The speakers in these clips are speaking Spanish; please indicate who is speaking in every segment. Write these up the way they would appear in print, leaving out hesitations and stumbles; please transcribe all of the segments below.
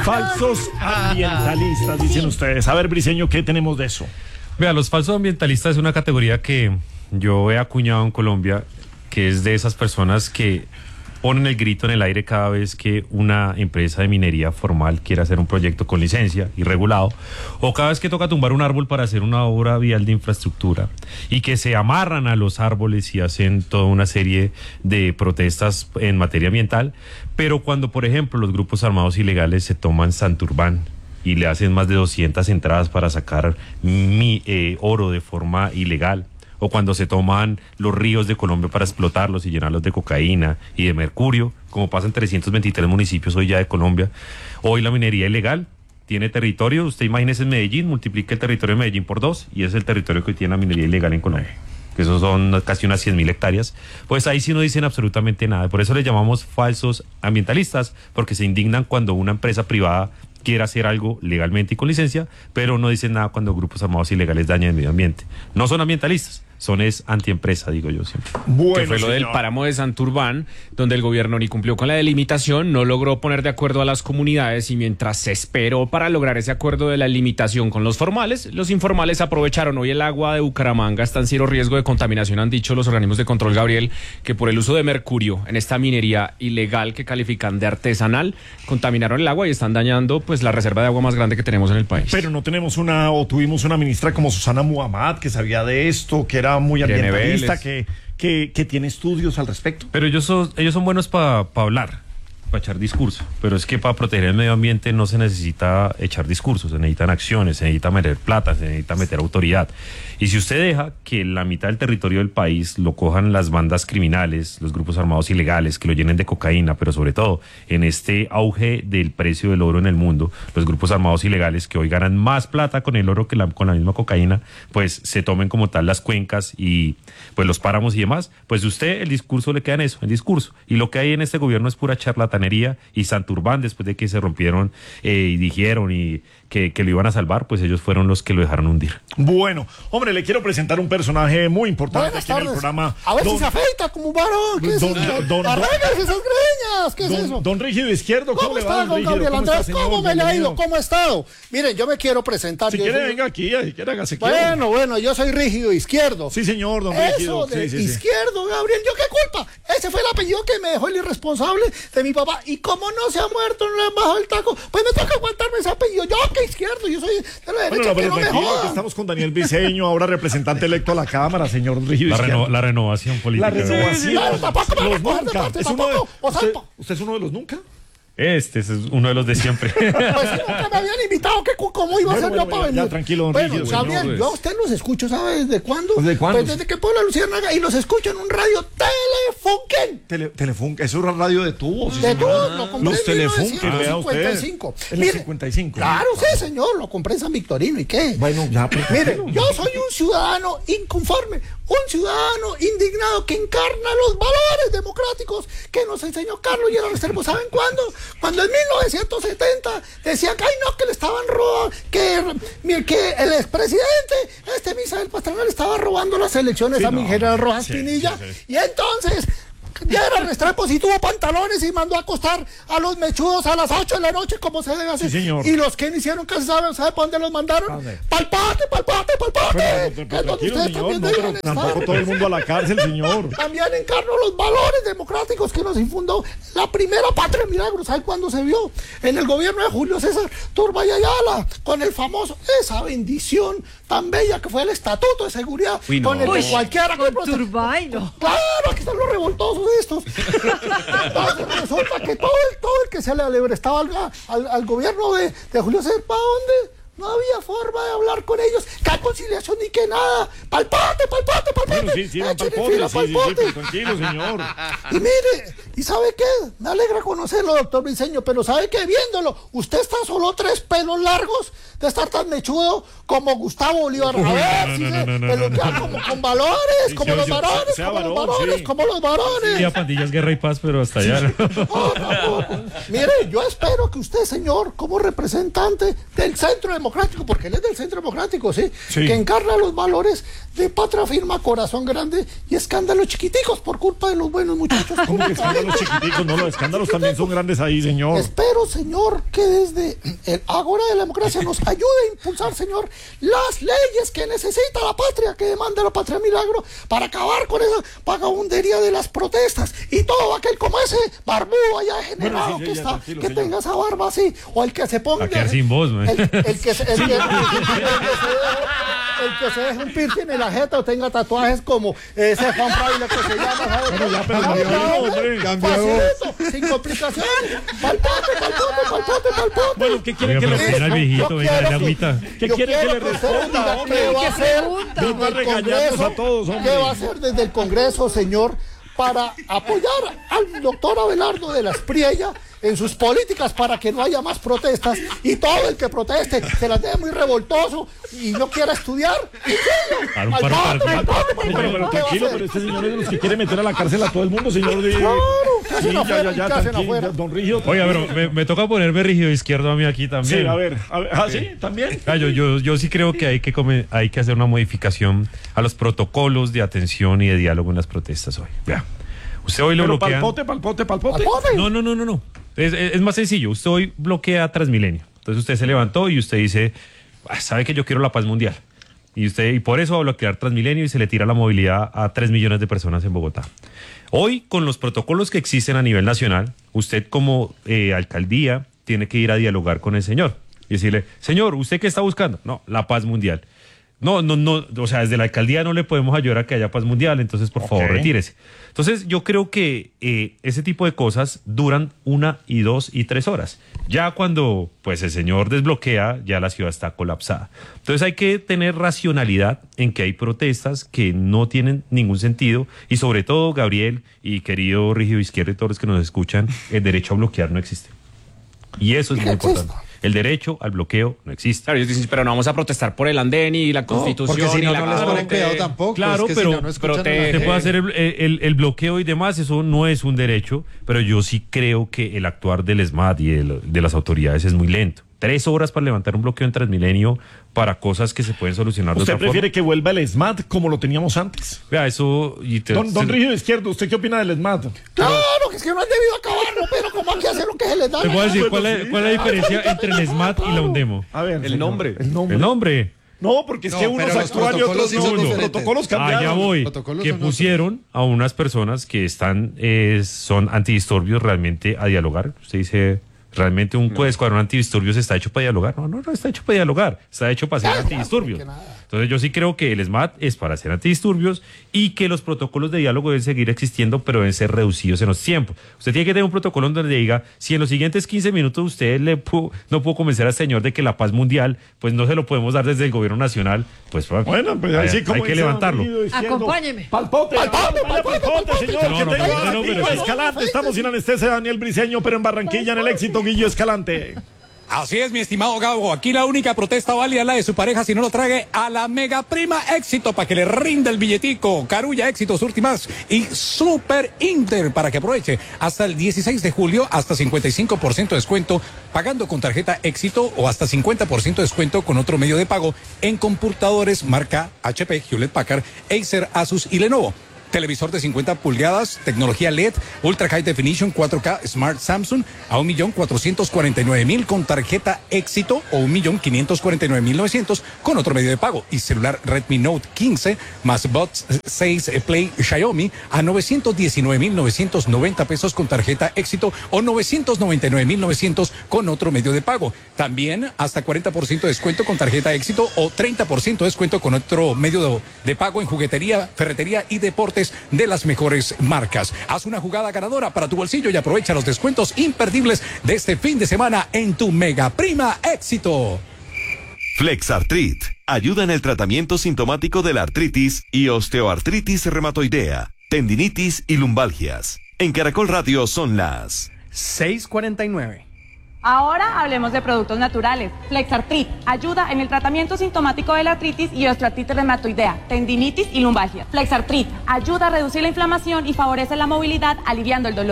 Speaker 1: Falsos ambientalistas, dicen ustedes. A ver, Briceño, ¿qué tenemos de eso?
Speaker 2: Vea, los falsos ambientalistas es una categoría que yo he acuñado en Colombia, que es de esas personas que ponen el grito en el aire cada vez que una empresa de minería formal quiere hacer un proyecto con licencia y regulado, o cada vez que toca tumbar un árbol para hacer una obra vial de infraestructura, y que se amarran a los árboles y hacen toda una serie de protestas en materia ambiental. Pero cuando, por ejemplo, los grupos armados ilegales se toman Santurbán y le hacen más de 200 entradas para sacar oro de forma ilegal, o cuando se toman los ríos de Colombia para explotarlos y llenarlos de cocaína y de mercurio, como pasa en 323 municipios hoy ya de Colombia. Hoy la minería ilegal tiene territorio. Usted imagínese en Medellín, multiplique el territorio de Medellín por 2 y es el territorio que tiene la minería ilegal en Colombia, que esos son casi unas 100.000 hectáreas. Pues ahí sí no dicen absolutamente nada. Por eso les llamamos falsos ambientalistas, porque se indignan cuando una empresa privada quiere hacer algo legalmente y con licencia, pero no dicen nada cuando grupos armados ilegales dañan el medio ambiente. No son ambientalistas, es antiempresa, digo yo siempre.
Speaker 3: Bueno, que fue lo del páramo de Santurbán, donde el gobierno ni cumplió con la delimitación, no logró poner de acuerdo a las comunidades, y mientras se esperó para lograr ese acuerdo de la limitación con los formales, los informales aprovecharon. Hoy el agua de Bucaramanga está en cero riesgo de contaminación, han dicho los organismos de control, Gabriel, que por el uso de mercurio en esta minería ilegal que califican de artesanal, contaminaron el agua y están dañando pues la reserva de agua más grande que tenemos en el país.
Speaker 1: Pero no tenemos tuvimos una ministra como Susana Muhammad, que sabía de esto, que era muy ambientalista, que tiene estudios al respecto.
Speaker 2: Pero ellos son buenos para hablar, para echar discurso, pero es que para proteger el medio ambiente no se necesita echar discursos, se necesitan acciones, se necesita meter plata, se necesita meter autoridad. Y si usted deja que la mitad del territorio del país lo cojan las bandas criminales, los grupos armados ilegales, que lo llenen de cocaína, pero sobre todo en este auge del precio del oro en el mundo, los grupos armados ilegales que hoy ganan más plata con el oro que con la misma cocaína, pues se tomen como tal las cuencas y pues los páramos y demás, pues usted el discurso le queda en eso, el discurso. Y lo que hay en este gobierno es pura charlatanería, y Santurbán, después de que se rompieron y dijeron y que lo iban a salvar, pues ellos fueron los que lo dejaron hundir.
Speaker 1: Bueno, hombre, le quiero presentar un personaje muy importante aquí en el programa.
Speaker 4: A ver si se afeita como un varón. ¿Qué es eso? Arréglese esas greñas. ¿Qué es eso?
Speaker 1: Don Rígido Izquierdo, ¿cómo le va,
Speaker 4: está, don Gabriel Andrés? ¿Cómo me le ha ido? ¿Cómo ha estado? Miren, yo me quiero presentar.
Speaker 1: Si quiere, venga aquí, si quiere, hágase.
Speaker 4: Bueno, yo soy Rígido Izquierdo.
Speaker 1: Sí, señor, don Rígido.
Speaker 4: Eso de Izquierdo, Gabriel, ¿yo qué culpa? Ese fue el apellido que me dejó el irresponsable de mi papá. Y como no se ha muerto, no le han bajado el taco, pues me toca aguantarme ese apellido. Yo que Izquierdo, yo soy de la derecha,
Speaker 1: bueno,
Speaker 4: que no me jodan.
Speaker 1: Estamos con Daniel Briceño, ahora representante electo a la Cámara, señor Rígido Izquierdo.
Speaker 2: La renovación política.
Speaker 1: La renovación.
Speaker 4: Claro, tampoco me
Speaker 1: los nunca.
Speaker 4: ¿Usted
Speaker 1: es uno de los nunca?
Speaker 2: Este es uno de los de siempre.
Speaker 4: Pues nunca me habían invitado, ¿cómo iba a ser yo para venir?
Speaker 1: Ya, tranquilo, don Rígido.
Speaker 4: Gabriel, yo a usted los escucho, ¿sabes desde cuándo?
Speaker 1: ¿Desde cuándo?
Speaker 4: Pues desde que Puebla Luciérnaga, y los escucho en un radio Telefunken.
Speaker 1: Telefunken, ¿eso es un radio de tubos?
Speaker 4: De tubos, lo compré
Speaker 1: los
Speaker 4: en
Speaker 1: Telefunken, vea usted.
Speaker 4: 1955.
Speaker 1: En el 55.
Speaker 4: Claro, sí, señor, lo compré en San Victorino, ¿y qué?
Speaker 1: Bueno, ya.
Speaker 4: Mire, yo soy un ciudadano inconforme, un ciudadano indignado que encarna los valores democráticos que nos enseñó Carlos Lleras Restrepo. ¿Saben cuándo? Cuando en 1970 decían que, ay no, que le estaban robando, que el expresidente, Misael Pastrana, le estaba robando las elecciones a mi general Rojas Pinilla. Y entonces Lleras Restrepo sí tuvo pantalones y mandó a acostar a los mechudos a las 8 de la noche, como se debe hacer.
Speaker 1: Sí, señor.
Speaker 4: Y los que no hicieron caso, ¿sabe para dónde los mandaron? Pa'l pate.
Speaker 1: Tranquilo, señor, no, pero tampoco todo el mundo a la cárcel, señor.
Speaker 4: También encarnó los valores democráticos que nos infundó la primera patria milagro. ¿Sabe cuándo se vio? En el gobierno de Julio César Turbay Ayala, con el famoso, esa bendición tan bella que fue el Estatuto de Seguridad, con el que cualquiera que
Speaker 5: Turbay, no.
Speaker 4: Claro, aquí están los revoltosos estos. Entonces resulta que todo el que se le alebrestaba al gobierno de Julio César, ¿para dónde? No había forma de hablar con ellos, que conciliación ni que nada. ¡Palpate!
Speaker 1: Bueno, sí, tranquilo, señor.
Speaker 4: Y mire, ¿y sabe qué? Me alegra conocerlo, doctor Briceño, pero ¿sabe qué? Viéndolo, usted está solo 3 pelos largos de estar tan mechudo como Gustavo Bolívar. A ver, si se peluquea como con valores, como los varones, como los varones.
Speaker 2: Sí, a pandillas, guerra y paz, pero hasta allá.
Speaker 4: No, tampoco. Mire, yo espero que usted, señor, como representante del Centro Democrático Democrático, porque él es del Centro Democrático, ¿sí? Que encarna los valores de patria firma, corazón grande y escándalos chiquiticos por culpa de los buenos muchachos.
Speaker 1: ¿Cómo que escándalos chiquiticos? No, los escándalos también son grandes ahí, señor.
Speaker 4: Espero, señor, que desde el Ágora de la Democracia nos ayude a impulsar, señor, las leyes que necesita la patria, que demanda la patria milagro, para acabar con esa vagabundería de las protestas y todo aquel como ese barbudo allá generado que está, que tenga esa barba así, o el que se ponga...
Speaker 2: A quedar sin voz, man.
Speaker 4: El que se deje un piercing en la jeta o tenga tatuajes como ese Juan Fraile que se llama, ¿sabes?
Speaker 1: Bueno, ya, pero
Speaker 4: Facilito, sin complicaciones. Palpote.
Speaker 1: Bueno, ¿qué quiere
Speaker 2: Oiga,
Speaker 1: que le
Speaker 2: pero tiene al viejito, venga, dale agüita.
Speaker 1: ¿Qué quiere que le responda, hombre?
Speaker 4: ¿Qué va a hacer
Speaker 1: Nos va a regañarnos a todos, hombre.
Speaker 4: ¿Qué va a hacer desde el Congreso, señor, para apoyar al doctor Abelardo de la Espriella en sus políticas para que no haya más protestas y todo el que proteste se las dé muy revoltoso y no quiera estudiar?
Speaker 2: Para un paro cardíaco.
Speaker 1: Pero tranquilo, pero este señor es de los que quiere meter a la cárcel a todo el mundo, señor.
Speaker 4: ¿qué hacen afuera? ¿Qué hacen
Speaker 1: tranquilo,
Speaker 4: afuera?
Speaker 1: don Rígido.
Speaker 2: Oiga, pero me toca ponerme rígido izquierdo a mí aquí también.
Speaker 1: Sí, a ver. ¿Sí? ¿También?
Speaker 2: Yo sí creo que hay que hacer una modificación a los protocolos de atención y de diálogo en las protestas hoy. Vea. Usted hoy lo
Speaker 1: Pero
Speaker 2: bloquea.
Speaker 1: palpote.
Speaker 2: No. Es más sencillo. Usted hoy bloquea Transmilenio. Entonces usted se levantó y usted dice, sabe que yo quiero la paz mundial. Y por eso va a bloquear Transmilenio y se le tira la movilidad a 3 millones de personas en Bogotá. Hoy, con los protocolos que existen a nivel nacional, usted como alcaldía tiene que ir a dialogar con el señor y decirle, señor, ¿usted qué está buscando? No, la paz mundial. No, o sea, desde la alcaldía no le podemos ayudar a que haya paz mundial, entonces por favor retírese. Entonces yo creo que ese tipo de cosas duran 1, 2 y 3 horas. Ya cuando pues el señor desbloquea, ya la ciudad está colapsada. Entonces hay que tener racionalidad en que hay protestas que no tienen ningún sentido y sobre todo, Gabriel y querido Rígido Izquierdo y todos los que nos escuchan, el derecho a bloquear no existe. Y eso es muy importante. El derecho al bloqueo no existe.
Speaker 3: Claro, ellos dicen, pero no vamos a protestar por el andén y la Constitución.
Speaker 5: Porque si no,
Speaker 3: y la
Speaker 5: no les ponen cuidado tampoco.
Speaker 2: Claro,
Speaker 5: es que
Speaker 2: pero
Speaker 5: si no, no escuchan
Speaker 3: protege.
Speaker 5: a la
Speaker 2: se
Speaker 5: gente.
Speaker 2: puede hacer el bloqueo y demás, eso no es un derecho, pero yo sí creo que el actuar del SMAT y de las autoridades es muy lento. 3 horas para levantar un bloqueo en Transmilenio para cosas que se pueden solucionar de
Speaker 1: ¿Usted
Speaker 2: otra
Speaker 1: prefiere
Speaker 2: forma.
Speaker 1: que vuelva el SMAT como lo teníamos antes?
Speaker 2: Vea, eso...
Speaker 1: Don Rígido Izquierdo, ¿usted qué opina del SMAT?
Speaker 4: Claro, que es que no han debido acabarlo, pero ¿cómo hay que hacer lo que se les da?
Speaker 2: Te voy a decir
Speaker 1: Bueno,
Speaker 2: cuál es la diferencia entre el SMAT y la UNDEMO.
Speaker 1: A ver,
Speaker 3: El
Speaker 1: señor,
Speaker 3: nombre.
Speaker 1: El nombre.
Speaker 2: El nombre.
Speaker 1: No, porque es
Speaker 5: No,
Speaker 1: que
Speaker 5: pero
Speaker 1: unos
Speaker 5: los
Speaker 1: actúan y otros
Speaker 5: protocolos sí
Speaker 1: no.
Speaker 5: son
Speaker 1: Los
Speaker 5: diferentes.
Speaker 1: protocolos cambiaron.
Speaker 2: Allá voy,
Speaker 5: protocolos
Speaker 2: que
Speaker 5: son
Speaker 2: pusieron a unas personas que son antidisturbios realmente a dialogar. Usted dice, ¿realmente un escuadrón antidisturbios está hecho para dialogar? No está hecho para dialogar, está hecho para hacer antidisturbios. Entonces yo sí creo que el SMAT es para hacer antidisturbios y que los protocolos de diálogo deben seguir existiendo, pero deben ser reducidos en los tiempos. Usted tiene que tener un protocolo donde diga, si en los siguientes 15 minutos usted no pudo convencer al señor de que la paz mundial, pues no se lo podemos dar desde el gobierno nacional, pues
Speaker 1: Bueno, pues ahí sí, como
Speaker 2: hay que
Speaker 1: dice don
Speaker 2: levantarlo.
Speaker 1: Rígido Izquierdo.
Speaker 6: Acompáñeme.
Speaker 1: Palpote, señor.
Speaker 2: No,
Speaker 1: Que
Speaker 2: no,
Speaker 1: tenga
Speaker 2: palpote no,
Speaker 1: Guillo
Speaker 2: pero sí.
Speaker 1: Escalante. Estamos sin anestesia, Daniel Briceño, pero en Barranquilla, en el éxito, Guillo Escalante.
Speaker 7: Así es, mi estimado Gabo. Aquí la única protesta válida es la de su pareja si no lo trague a la Mega Prima Éxito para que le rinda el billetico. Carulla Éxitos Últimas y Super Inter para que aproveche hasta el 16 de julio hasta 55% de descuento pagando con tarjeta Éxito o hasta 50% de descuento con otro medio de pago en computadores marca HP, Hewlett Packard, Acer, Asus y Lenovo. Televisor de 50 pulgadas, tecnología LED, Ultra High Definition 4K Smart Samsung a 1.449.000 con tarjeta Éxito o 1.549.900 con otro medio de pago. Y celular Redmi Note 15 más Buds 6 Play Xiaomi a 919.990 pesos con tarjeta Éxito o 999.900 con otro medio de pago. También hasta 40% de descuento con tarjeta Éxito o 30% de descuento con otro medio de pago en juguetería, ferretería y deportes de las mejores marcas. Haz una jugada ganadora para tu bolsillo y aprovecha los descuentos imperdibles de este fin de semana en tu Mega Prima Éxito.
Speaker 8: Flexartrit ayuda en el tratamiento sintomático de la artritis y osteoartritis reumatoidea, tendinitis y lumbalgias. En Caracol Radio son las
Speaker 9: 6:49.
Speaker 10: Ahora hablemos de productos naturales. Flexartrit ayuda en el tratamiento sintomático de la artritis y osteoartritis reumatoidea, tendinitis y lumbalgia. Flexartrit ayuda a reducir la inflamación y favorece la movilidad aliviando el dolor.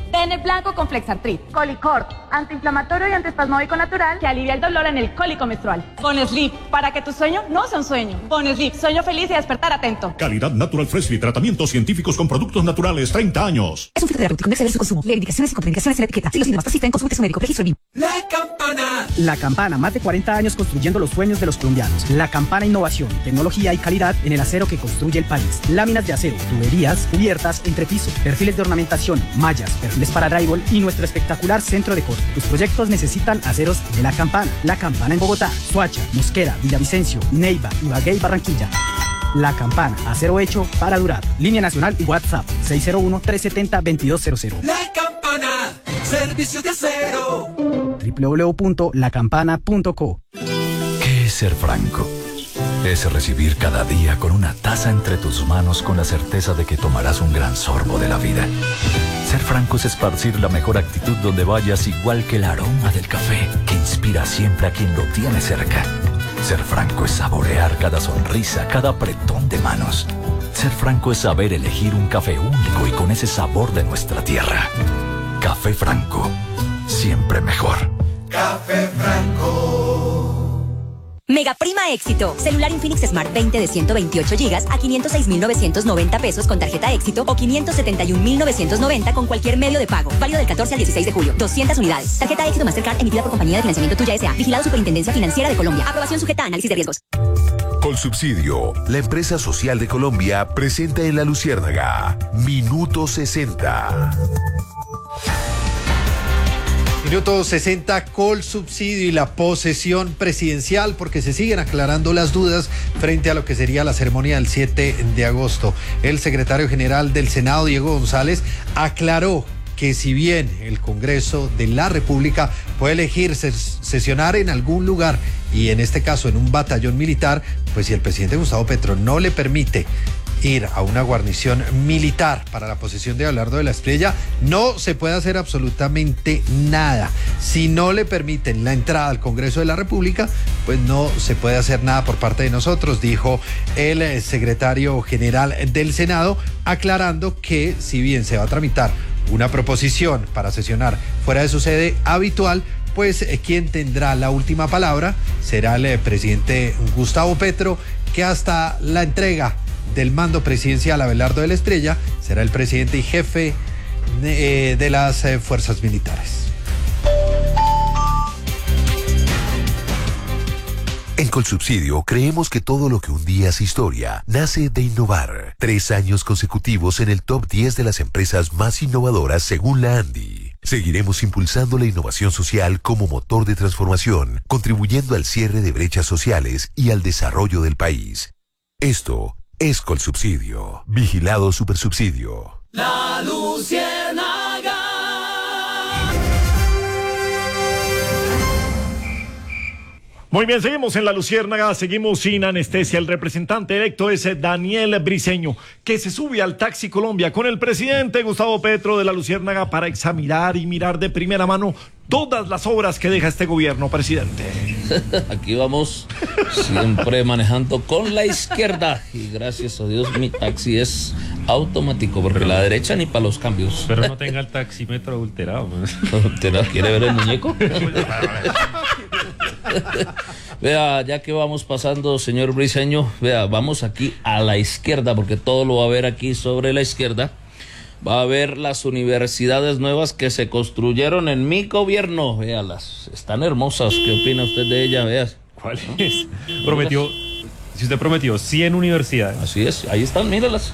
Speaker 10: Bene Blanco con Flexartrit. Colicort, antiinflamatorio y antiespasmódico natural que alivia el dolor en el cólico menstrual. Bonesleep, para que tu sueño no sea un sueño. Bonesleep, sueño feliz y despertar atento.
Speaker 5: Calidad Natural Freshly, tratamientos científicos con productos naturales, 30 años.
Speaker 6: Es un fitoterapéutico, no exceder su consumo. Lee indicaciones y contraindicaciones en la etiqueta. Si los síntomas persisten, consulte a su médico. Registro BIM.
Speaker 11: La Campana.
Speaker 9: La Campana, más de 40 años construyendo los sueños de los colombianos. La Campana, innovación, tecnología y calidad en el acero que construye el país. Láminas de acero, tuberías, cubiertas, entrepiso, perfiles de ornamentación, mallas, perfiles para drywall y nuestro espectacular centro de corte. Tus proyectos necesitan aceros de La Campana. La Campana en Bogotá, Soacha, Mosquera, Villavicencio, Neiva, Ibagué y Barranquilla. La Campana, acero hecho para durar. Línea nacional y WhatsApp 601-370-2200.
Speaker 11: La Campana, servicios de acero.
Speaker 9: www.lacampana.co.
Speaker 12: ¿Qué es ser franco? Es recibir cada día con una taza entre tus manos con la certeza de que tomarás un gran sorbo de la vida. Ser franco es esparcir la mejor actitud donde vayas, igual que el aroma del café que inspira siempre a quien lo tiene cerca. Ser franco es saborear cada sonrisa, cada apretón de manos. Ser franco es saber elegir un café único y con ese sabor de nuestra tierra. Café Franco, siempre mejor.
Speaker 11: Café Franco.
Speaker 6: Mega Prima Éxito. Celular Infinix Smart 20 de 128 GB a 506.990 pesos con tarjeta Éxito o 571.990 con cualquier medio de pago. Válido del 14 al 16 de julio. 200 unidades. Tarjeta Éxito Mastercard emitida por Compañía de Financiamiento Tuya S.A. Vigilado Superintendencia Financiera de Colombia. Aprobación sujeta a análisis de riesgos.
Speaker 8: Colsubsidio, la empresa social de Colombia, presenta en La Luciérnaga Minuto 60.
Speaker 13: Minuto 60, Colsubsidio y la posesión presidencial, porque se siguen aclarando las dudas frente a lo que sería la ceremonia del 7 de agosto. El secretario general del Senado, Diego González, aclaró que si bien el Congreso de la República puede elegir sesionar en algún lugar, y en este caso en un batallón militar, pues si el presidente Gustavo Petro no le permite ir a una guarnición militar para la posesión de Abelardo de la Espriella, no se puede hacer absolutamente nada. Si no le permiten la entrada al Congreso de la República, pues no se puede hacer nada por parte de nosotros, dijo el secretario general del Senado, aclarando que si bien se va a tramitar una proposición para sesionar fuera de su sede habitual, pues quien tendrá la última palabra será el presidente Gustavo Petro, que hasta la entrega del mando presidencial a Abelardo de la Espriella será el presidente y jefe de las fuerzas militares.
Speaker 8: En Colsubsidio creemos que todo lo que un día es historia nace de innovar. 3 años consecutivos en el top 10 de las empresas más innovadoras según la ANDI. Seguiremos impulsando la innovación social como motor de transformación, contribuyendo al cierre de brechas sociales y al desarrollo del país. Esto es Colsubsidio. Vigilado Supersubsidio.
Speaker 11: La Luciérnaga.
Speaker 1: Muy bien, seguimos en La Luciérnaga, seguimos sin anestesia. El representante electo es Daniel Briceño, que se sube al Taxi Colombia con el presidente Gustavo Petro de La Luciérnaga para examinar y mirar de primera mano todas las obras que deja este gobierno, presidente.
Speaker 14: Aquí vamos siempre manejando con la izquierda y gracias a Dios mi taxi es automático, porque la derecha ni para los cambios.
Speaker 2: Pero no tenga el taxímetro adulterado.
Speaker 14: ¿Quiere ver el muñeco? Vea, ya que vamos pasando, señor Briceño, vea, vamos aquí a la izquierda, porque todo lo va a ver aquí sobre la izquierda. Va a ver las universidades nuevas que se construyeron en mi gobierno. Véalas, están hermosas. ¿Qué opina usted de ellas? Vea.
Speaker 2: ¿Cuál es? Prometió, si usted prometió 100 universidades.
Speaker 14: Así es, ahí están, míralas.